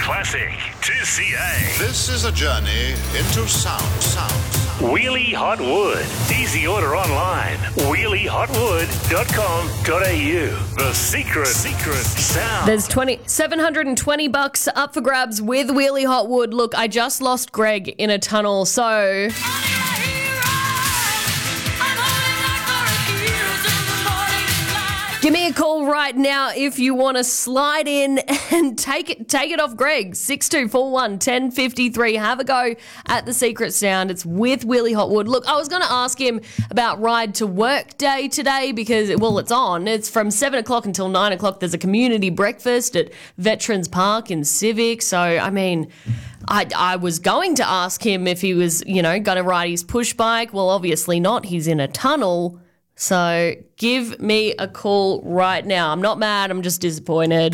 classic to CA. This is a journey into sound. Wheelie Hot Wood. Easy order online. wheeliehotwood.com.au. The secret sound. There's $720 up for grabs with Wheelie Hot Wood. Look, I just lost Greg in a tunnel, so give me a call right now if you want to slide in and take it off Greg. 6241 1053. Have a go at the secret sound. It's with Wheelie Hot Wood. Look, I was going to ask him about Ride to Work Day today because, well, it's on. It's from 7 o'clock until 9 o'clock. There's a community breakfast at Veterans Park in Civic. So, I mean, I was going to ask him if he was, going to ride his push bike. Well, obviously not. He's in a tunnel. So give me a call right now. I'm not mad. I'm just disappointed.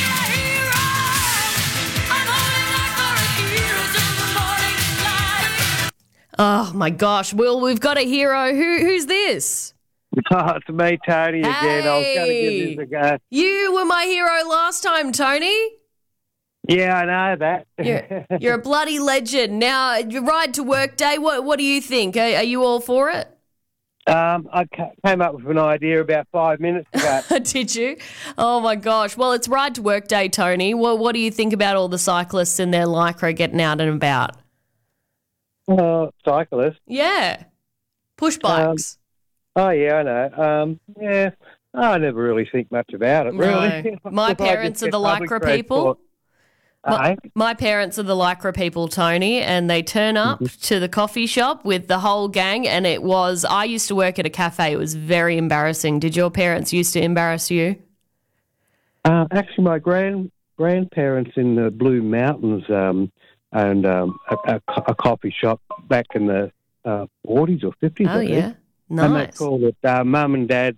Oh, my gosh. Well, we've got a hero. Who's this? Oh, it's me, Tony, again. Hey. I was going to give this a go. You were my hero last time, Tony. Yeah, I know that. You're a bloody legend. Now, your Ride to Work Day, what do you think? Are you all for it? I came up with an idea about 5 minutes ago. Did you? Oh, my gosh. Well, it's Ride to Work Day, Tony. What do you think about all the cyclists and their Lycra getting out and about? Cyclists? Yeah. Push bikes. Oh, yeah, I know. Yeah, I never really think much about it, really. No. My parents are the Lycra people. My parents are the Lycra people, Tony, and they turn up to the coffee shop with the whole gang, and I used to work at a cafe. It was very embarrassing. Did your parents used to embarrass you? Actually, my grandparents in the Blue Mountains owned a coffee shop back in the 40s or 50s, Oh, I think. yeah. Nice. And they called it Mum and Dad's...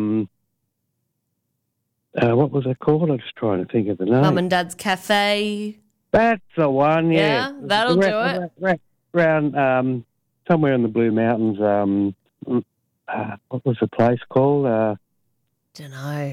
what was it called? I'm just trying to think of the name. Mum and Dad's Cafe. That's the one, yeah. Yeah, that'll do it. Around somewhere in the Blue Mountains. What was the place called? Dunno.